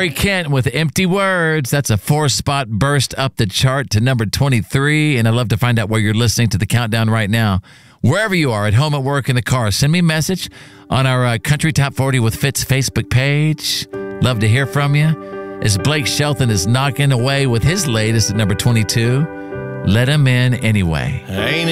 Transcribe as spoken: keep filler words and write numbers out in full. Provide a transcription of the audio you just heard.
Corey Kent with Empty Words. That's a four-spot burst up the chart to number twenty-three. And I'd love to find out where you're listening to the countdown right now. Wherever you are, at home, at work, in the car, send me a message on our uh, Country Top forty with Fitz Facebook page. Love to hear from you. As Blake Shelton is knocking away with his latest at number twenty-two, Let Him In Anyway. Ain't